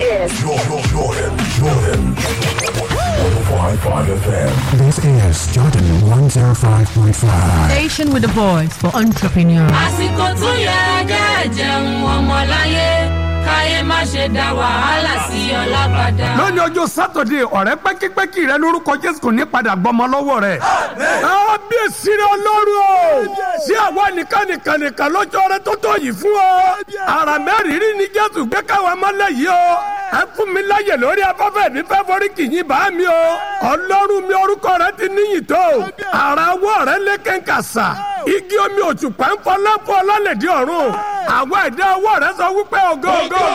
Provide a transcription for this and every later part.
is Jordan 105.5 FM. This is Jordan 105.5. Station with a voice for entrepreneurs. àsìkò tó yẹ kẹ́ jẹun ọmọláyé káyé má ṣe dá wàhálà sí ọlábàdà. lónìí ọjọ́ sátọ̀dé ọ̀rẹ́ pẹ́kípẹ́kí rẹ lórúkọ Jésù kò ní padà gbọmọ lọ́wọ́ rẹ̀. kábíyèsí rẹ Ọlọ́run o sí àwa nìkan lọ́jọ́ rẹ tó tó yìí fún ọ. ara mẹ́rìírí ni Jésù gbé káwa mọ́lẹ̀ yìí o. ẹ fún mi láyè lórí afẹ́fẹ́ mi fẹ́ forí kìyìn bá mi o. Ọlọ́run mi orúkọ rẹ ti níyì tó. ara wọ́ rẹ lékè ń kàsà. igi omi òtùpá ń fọlá fún ọlọ́lẹ̀dí ọ̀run. àwọn ẹ̀dá ọwọ́ rẹ sọ wípé ògo.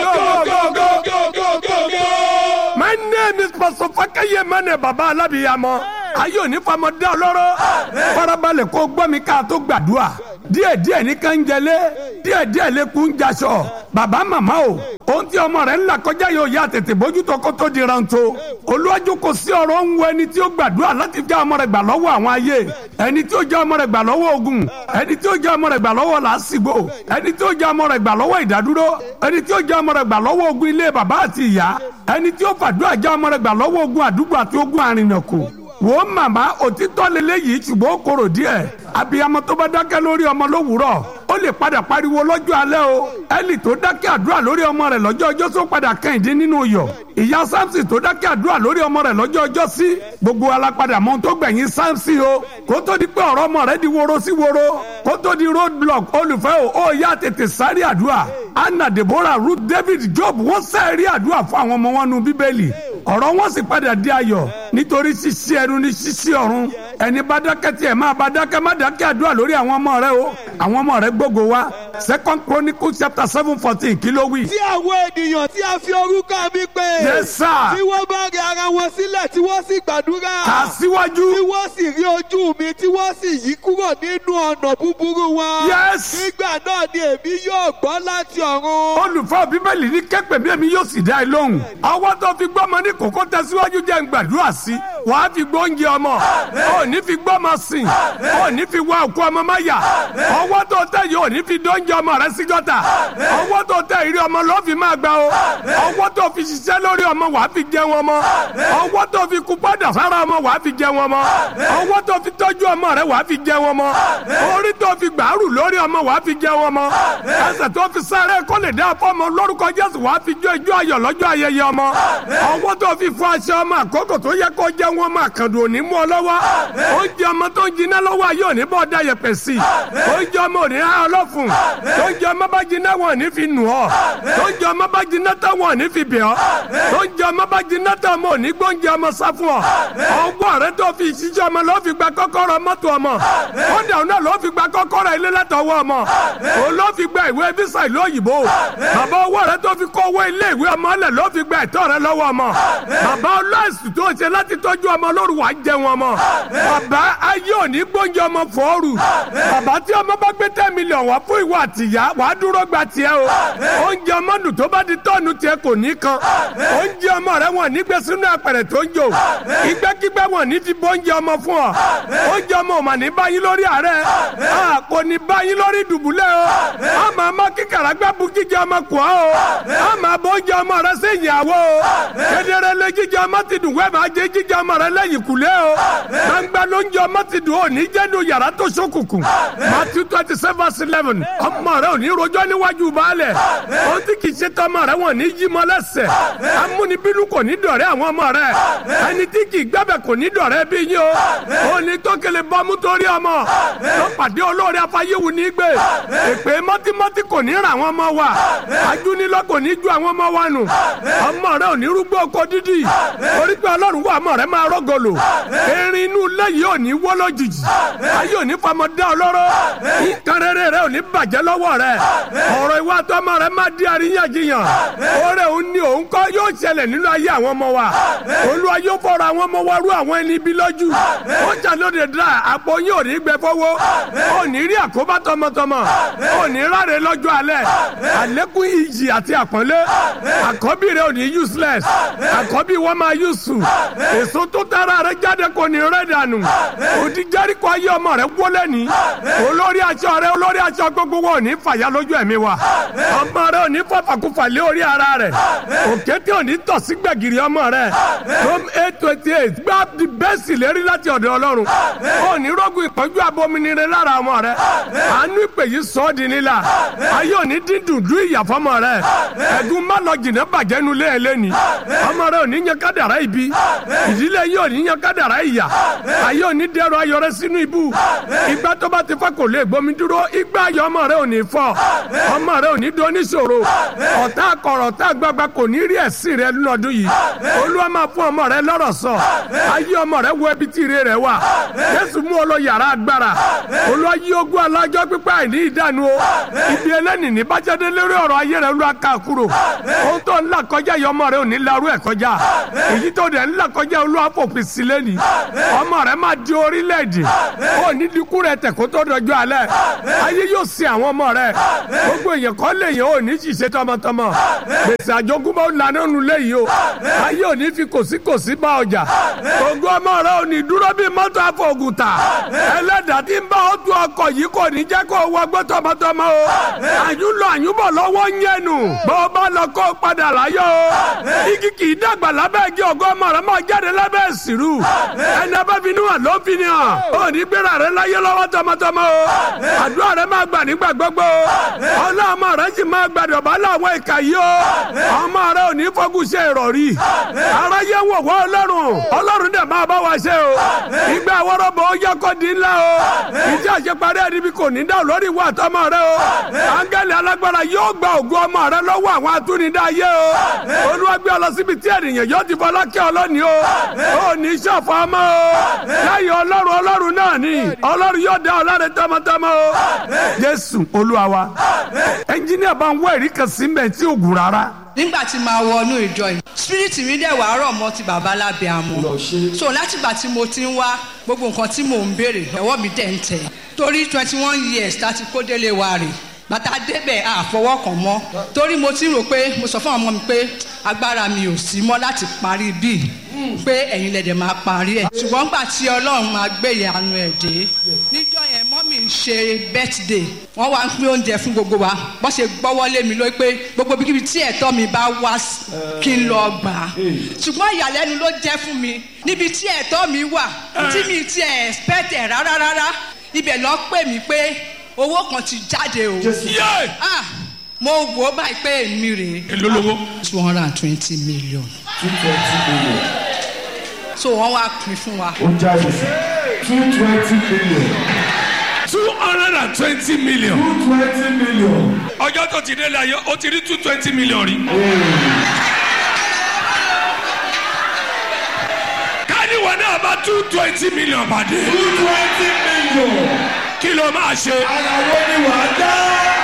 My name is Pastor Fakaye Mane Baba Alabiyamo. Ayé òní famọdé ọlọ́rọ̀. Farabalẹ̀ kó gbọ́ mi ká tó gbàdúrà. Díẹ̀díẹ̀ ní kánjẹlé. Díẹ̀díẹ̀ lẹ́kùn jaṣọ. Bàbá màmá o. Ohun tí ọmọ rẹ̀ ń là kọjá yóò yá tètè bójútó kó tó di rántó. Olúwàjú kò sí ọ̀rọ̀ ń wo ẹni tí ó gbàdúrà láti já ọmọ rẹ̀ gbà lọ́wọ́ àwọn ayé. Ẹni tí ó já ọmọ rẹ̀ gbà lọ́wọ́ ogun. Ẹni tí ó já ọmọ rẹ̀ gbà lọ́wọ́ làásìgbò. Ẹni tí ó já ọmọ rẹ̀ gbà lọ́wọ́ ìdádúró. Ẹni tí ó já ọmọ rẹ̀ gbà lọ́wọ́ ogun ilé bàbá àti ìyá. Ẹni tí ó fàdúrà já ọmọ rẹ̀ gbà lọ́wọ́ ogun àdúgbò àti ogun àrìnàkò. Wo màmá òtítọ́ lélẹ́yìí ṣùgbọ́n ó korò díẹ̀. Abiyamọ tó bá dákẹ́ lórí ọmọ lówùúrọ̀ ó lè padà pariwo lọ́jọ́ alẹ́ o. Élì tó dákẹ́ àdúrà lórí ọmọ rẹ̀ lọ́jọ́ ọjọ́ tó padà kẹ́hìndé nínú iyọ̀. Ìyá Sámsì tó dákẹ́ àdúrà lórí ọmọ rẹ̀ lọ́jọ́ ọjọ́ sí. Gbogbo alápadà mọ́ tó gbẹ̀yìn Sámsì o. Kó tó di pé ọ̀rọ̀ ọmọ rẹ̀ di woro sí woro. Kó tó di road block olùfẹ́ o. Ó yá tètè sáré àdúrà. Anna, Deborah, Ruth, David, Job wọ́n sẹ́ẹ̀rí àdúrà fún àwọn ọmọ wọn nu Bíbélì. Ọ̀rọ̀ wọn sì padà di ayọ̀ nítorí ṣíṣí ẹnu ní ṣíṣí ọ̀run. Ẹni bá dákẹ́ tiẹ̀ máa bá dákẹ́ má dákẹ́ àdúrà lórí àwọn ọmọ rẹ o. Àwọn ọmọ rẹ gbogbo wa. 2 Chronicles chapter 7:14 kí ló wí. tí àwọn ènìyàn tí a fi orúkọ mi pè. Yes sir. tí wọ́n bá rẹ ara wọn sílẹ̀ tí wọ́n sì gbàdúrà. Kà síwájú. tí wọ́n sì rí ojú mi tí wọ́n sì yí kúrò nínú ọ̀nà búburú wọn. Yes. nígbà náà ni èmi yóò gbọ́ láti ọ̀run. Olùfọ́ Bíbélì ní kẹ́pẹ́ bí èmi yóò sì dá ẹ lóhùn. Ọwọ́ tó fi gbọ́mọ ní kókó tẹ̀síwájú jẹ́ ń gbàdúrà sí. Wàá fi gbóúnjẹ ọmọ. Ò ní fi gbọ́mọ sìn. Ò ní fi wá òkú ọmọ máyà. Ọwọ́ tó tẹ̀ yìí ò ní fi dóúnjẹ ọmọ rẹ sí gọ́tà. Ọwọ́ tó tẹ̀ ìrí ọmọ ló fi máa gbà o. Ọwọ́ tó fi ṣiṣẹ́ lórí ọmọ wàá fi jẹ wọn mọ́. Ọwọ́ tó fi kú padà sára ọmọ wàá fi jẹ wọn mọ́. Ọwọ́ tó fi tọ́jú ọmọ rẹ wàá fi jẹ wọn mọ́. Orí tó fi gbàrú lórí ọmọ wàá fi jẹ wọn mọ́. Ẹsẹ̀ tó fi sáré kó lè dá fọ́mọ lórúkọ Jésù wàá fi jó ijó ayọ̀ lọ́jọ́ ayẹyẹ ọmọ. Ọwọ́ tó fi fọ aṣọ ọmọ àkókò tó yẹ kó jẹ́ wọn máa kàndùn òní mú ọ lọ́wọ́. Oúnjẹ ọmọ tó ń jiná lọ́wọ́ ayé òní bọ́ dá yẹpẹ̀ sí. Oúnjẹ ọmọ òní há ọlọ́fun. Oúnjẹ ọmọ bá jiná wọn ní fi nù ọ́. Oúnjẹ ọmọ bá jiná tán wọn ní fi bẹ̀ ọ́. Oúnjẹ ọmọ bá jiná tán ọmọ òní gbóúnjẹ ọmọ sá fún ọ. Ọwọ́ rẹ tó fi ìṣiṣẹ́ ọmọ ló fi gba kọ́kọ́rọ́ mọ́tò ọmọ. Kódà náà ló fi gba kọ́kọ́rọ́ ilé látọwọ́ ọmọ. Òun ló fi gba ìwé físà ìlú òyìnbó. Bàbá owó rẹ tó fi kó owó ilé ìwé ọmọ lẹ̀ ló fi gba ẹ̀tọ́ rẹ lọ́wọ́ ọmọ. Bàbá ọlọ́ọ̀sì tó ṣe láti tọ́jú ọmọ lóru wàá jẹun ọmọ. Bàbá ayé òní gbóúnjẹ ọmọ fọ́ọ̀rù. Bàbá tí ọmọ bá gbé 10 million wá fún ìwọ àtìyá wàá dúró gba tiẹ̀ o. Oúnjẹ ọmọ dùn tó bá di tọ́ọ̀nù tiẹ̀ kò ní kan. Oúnjẹ ọmọ rẹ wọn ní gbé sínú apẹ̀rẹ̀ tó ń jò. Ìgbẹ́kígbẹ́ wọn ní ti bóúnjẹ ọmọ fún ọ. Oúnjẹ ọmọ ò mà ní báyìí lórí àárẹ̀. Kò ní báyìí lórí dùbúlẹ̀ o. A máa má kíkàrà gbẹ́ bu jíjẹ ọmọ kù ọ́ o. A máa bóúnjẹ ọmọ rẹ sí ìyàwó o. Kedere lé jíjẹ ọmọ ti dùn wẹ́ẹ̀ máa jẹ jíjẹ ọmọ rẹ lẹ́yìn kùlé o. Gbangba ló ń jẹ ọmọ ti dùn òní jẹ́nu yàrá tó ṣókùnkùn. Matthew 27:11 ọmọ rẹ ò ní rojọ́ níwájú baálẹ̀. Ó ti kì í ṣe tọmọ rẹ wọn ní yí mọ́ lẹ́sẹ̀. Amúnibínú kò ní dọ̀rẹ́ àwọn ọmọ rẹ. Ẹni tí kì í gbẹ́bẹ̀ kò ní dọ̀rẹ́ bí yín o. Ó ní tó kele bọ́mú torí ọmọ. Ló pàdé olóore afáyéwu ní gbé. Èpè mọ́tímọ́tí kò ní ra àwọn ọmọ wa. Ajúnilọ́ kò ní ju àwọn ọmọ wa nù. Ọmọ rẹ ò ní rúgbó oko dídì. Orí pé Ọlọ́run wà ọmọ rẹ máa rọ́gọlò. Erin inú ilé yìí ò ní wọ́ lójijì. Ayé ò ní famọdé ọlọ́rọ̀. Nǹkan rere rẹ ò ní bàjẹ́ lọ́wọ́ rẹ. Ọ̀rọ̀ ìwà àtọmọ rẹ má di àríyànjiyàn. Oore òun ni òun kọ́ yóò ṣẹlẹ̀ nínú ayé àwọn ọmọ wa. Olúwa yóò fọ̀rọ̀ àwọn àwọn ọmọ wa rú àwọn ẹni bí lójú. Ó ṣàlóde dra àpò yín ò ní gbẹ fọwọ́. Ó ní rí àkóbá tọmọtọmọ. Ó ní ráre lọ́jọ́ alẹ́. Àlékún ìjì àti àpọ́nlé. Àkọ́bí rẹ̀ ò ní useless. Àkọ́bí wọn máa useful. Èso tó tara rẹ̀ jáde kò ní rẹ̀ dànù. Òdi Jẹ́ríkò ayé ọmọ rẹ̀ wọlé ní. Olórí aṣọ gbogbo wọn ò ní fàyà lójú ẹ̀mí wa. Ọmọ rẹ̀ ò ní fàfàkùfà lé orí ara rẹ̀. Òkété ò ní tọ̀ sí gbẹ̀gìrì ọmọ rẹ̀. Rome 8:28 gbá di bẹ́ẹ̀sì lérí láti ọ̀dọ̀ Ọlọ́run. Ó ní rógun ìpọ́njú abominire lára ọmọ rẹ̀. Àánú ìpè yìí sọ ọ́ di nílà. Ayé ò ní dídùn dú ìyàfọ́mọ rẹ̀. Ẹ̀gún má lọ jìnnà bàjẹ́ nulẹ̀ ẹlẹ́ni. Ọmọ rẹ̀ ò ní yan kádàrá ibi. Ìdílé yìí ò ní yan kádàrá ìyà. Ayé ò ní dẹrọ ayọ̀ rẹ̀ sínú ibú. Ìgbà tó bá ti fọ́ kò lè gbomi dúró. Ìgbà ayọ̀ ọmọ rẹ̀ ò ní fọ́. Ọmọ rẹ̀ ò ní dún oníṣòro. Ọ̀tá akọ̀rọ̀ ọ̀tá àgbàgbà kò ní rí ẹ̀sìn rẹ̀ lọ́dún yìí. Olúwa máa fún ọmọ rẹ̀ lọ́rọ̀ sọ. Ayé ọmọ rẹ̀ wo ibi tí ire rẹ̀ wà. Jésù mú ọ lọ yàrá agbára. Olúwa yí ogún alájọ́ pípa àìní ìdánu o. Ibi ẹlẹ́nì ní bájáde lórí ọ̀rọ̀ ayé rẹ̀ Olúwa ká kúrò. Ohun tó ń là kọjá yìí ọmọ rẹ̀ ò ní larú ẹ̀ kọjá. Èyí tó dẹ̀ ń là kọjá Olúwa fòpin sí lẹ́nìí. Ọmọ rẹ̀ máa di orílẹ̀-èdè. Ó ní dínkù rẹ̀ tẹ̀ kó tó dọjọ́ alẹ́. Ayé yóò sin àwọn ọmọ rẹ̀. Gbogbo èèyàn kọ́ lè yẹn ò ní ṣiṣẹ́ tọmọtọmọ. Gbèsè àjogúnbá lànà nù léyìí o. Ayé ò ní fi kòsíkòsí bá ọjà. Ògo ọmọ rẹ̀ ò ní dúró bí mọ́tò àfọ̀gùtà. Ẹlẹ́dàá tí ń bá ọ tu ọkọ̀ yìí kò ní jẹ́ kó wọgbọ́ tọmọtọmọ o. Àyúnlọ àyúnbọ̀ lọ́wọ́ ń yẹnu. Bó o bá lọ kó o padà láyọ̀ o. Igi kì í dàgbà lábẹ́ igi ògo ọmọ rẹ̀ máa jáde lábẹ́ ìsìrú. Ẹni abẹ́ fi níwọ̀n ló fi ni hàn. Ó ní gbéra rẹ̀ láyé lọ́wọ́ tọmọtọmọ o. Àdúrà rẹ̀ máa gbà nígbà gbogbo o. Ọlọ́mọ rẹ̀ sì máa gbàdọ̀ bá láwọn ìkà yìí o. Ọmọ rẹ̀ ò ní fọ́gùn ṣe ìrọ̀rí. Aráyé wò wọ́ Ọlọ́run dẹ̀ máa bá wa ṣe o. Ìgbà àwọ̀rọ̀bọ̀ ó yẹ kó di ńlá o. Ìdí àṣeparí ẹni bí kò ní dá lórí ìwà àtọmọ rẹ o. Áńgẹ́lì alágbára yóò gba ògo ọmọ rẹ lọ́wọ́ àwọn atúnidá ayé o. Olúwa gbé ọ lọ síbi tí ènìyàn yóò ti fọlá kí ọlọ́ni o. Ó ní ṣọ̀fọ̀ ọmọ o. Lẹ́yìn Ọlọ́run náà ni. Ọlọ́run yóò dá ọ láre tọmọtọmọ o. Jésù Olúwa wa. Ẹnjíníà bá ń wọ ẹ̀rí kan sí mẹ́ tí ò gùn rárá. Nígbà tí màá wọnú ìjọ yìí spirit mi dẹ̀ wá rọ̀ mọ́ ti bàbá lábẹ́ àmọ́ so látìgbà tí mo ti ń wá gbogbo nǹkan tí mò ń béèrè ẹ̀wọ́ mi dẹ̀ ń tẹ̀ torí 21 years láti kó délé wa rè bàtà débẹ̀ àfọwọ́kàn mọ́ torí mo ti rò pé mo sọ fún ọmọ mi pé agbára mi ò sí mọ́ láti parí bíi pé ẹ̀yin lẹ̀dẹ̀ máa parí ẹ̀ ṣùgbọ́n gbà tí Ọlọ́run máa gbé ìyanu ẹ̀ dé níjọ́ yẹn mọ́mì ń ṣe birthday wọ́n wá ń pín oúnjẹ fún gbogbo wa bó ṣe gbọ́wọ́lé mi lórí pé gbogbo bíkíbi tí ẹ̀tọ́ mi bá wá kí n lọ gbà á ṣùgbọ́n ìyàlẹ́nu ló jẹ́ fún mi níbi tí ẹ̀tọ́ mi wà tí mi ti expect ẹ̀ rárá ibẹ̀ ló pè mí pé owó kan ti jáde o mo wò ó báyìí pé èmi rèé èló lówó 220 million. 220 million. So wọ́n wá pín fún wa. Ó jáde sí 220 million. 220 million. 220 million. Ọjọ́ tó ti délé ayé ó ti rí 220 million rí. Káníwọ̀ náà bá 220 million pàdé. 220 million. Kí ló máa ṣe? Àlàó ni wàá dá.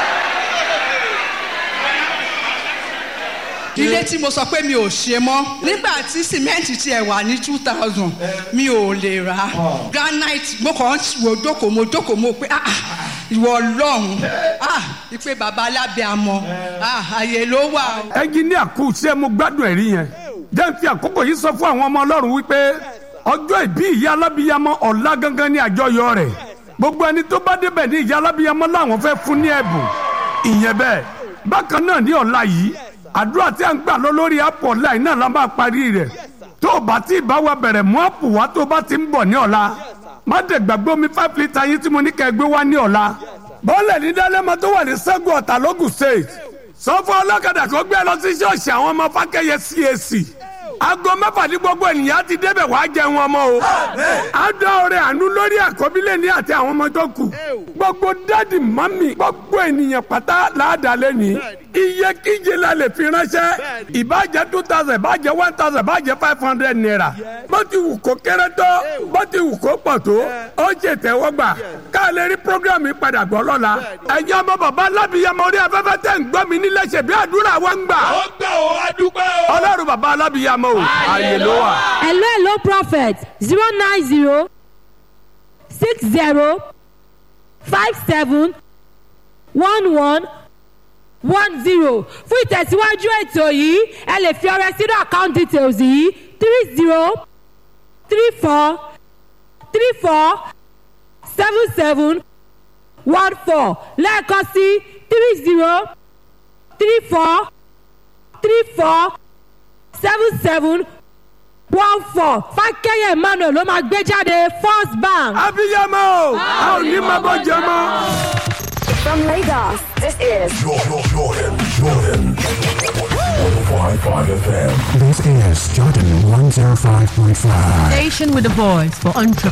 Ilé tí mo sọ pé mi ò ṣe mọ́ nígbà tí sìmẹ́ǹtì tiẹ̀ wà ní 2000 mi ò lè rà granite mo kàn ń wo jókòó mo pé ìwọ Ọlọ́run ìpè bàbá alábẹ́ àmọ́ àyè ló wà. Ẹnjíníà kù ṣé mo gbádùn ẹ̀rí yẹn jẹ́ n fi àkókò yìí sọ fún àwọn ọmọ Ọlọ́run wípé ọjọ́ ìbí ìyá alábíyamọ ọ̀la gangan ní àjọyọ̀ rẹ̀ gbogbo ẹni tó bá débẹ̀ ní ìyá alábíyamọ làwọn fẹ́ fún ní ẹ̀bùn ìyẹn bẹ́ẹ̀ bákan náà ní ọ̀la yìí àdúrà tí a ń gbà lọ lórí apọ̀ láì náà la máa parí rẹ̀ tó o bá tí ì bá wa bẹ̀rẹ̀ mú àpò wá tó o bá ti ń bọ̀ ní ọ̀la má dẹ̀ gbàgbé omi 5 litre yín tí mo ní kẹ́ ẹ gbé wá ní ọ̀la bọ́ọ̀lẹ̀ ní dálẹ́mọ tó wà ní Ṣẹ́gun Ọ̀tà lógùn state sọ fún ọlọ́kadà kó gbé lọ sí ṣọ́ọ̀ṣì àwọn ọmọ Fákẹ́yẹ CAC aago 6 ní gbogbo ènìyàn ti débẹ̀ wá jẹun ọmọ o àdó ọrẹ àánú lórí àkọ́bílẹ̀ ní àti àwọn ọmọ tó kù gbogbo dáàdì mọ́mì gbogbo ènìyàn pátá láàdálẹ́ ní iye kíje la lè fi ránṣẹ́ ìbàjẹ́ 2000 ìbàjẹ́ 1000 ìbàjẹ́ 500 naira bó ti wù kó kéré tó bó ti wù kó pọ̀ tó ó ṣe tẹ́wọ́gbà ká lè rí program yìí padà gbọ́ lọ́la ẹ̀yin ọmọ bàbá alábìyamọ orí afẹ́fẹ́ tẹ̀ ń gbọ́ mi nílẹ̀ ṣe bí àdúrà wọn gbà. Ó gbà ó adúpẹ́ o. Ọlọ́run bàbá alábìyamọ o ààyè ló wà. hello prophet 090 60 57 11 10. fún ìtẹ̀síwájú ètò yìí ẹ lè fi ọrẹ sínú account details yìí 30 34 34 77 14 lẹ́ẹ̀kan sí 30 34 34 77 14. fákẹ́yẹ̀ emmanuel ló máa gbé jáde First Bank. abiyamọ a ò ní máa bọ́ jẹ mọ́. From Lagos, this is Jordan 105.5 FM. This is Jordan 105.5. Station with a voice for entrepreneurs.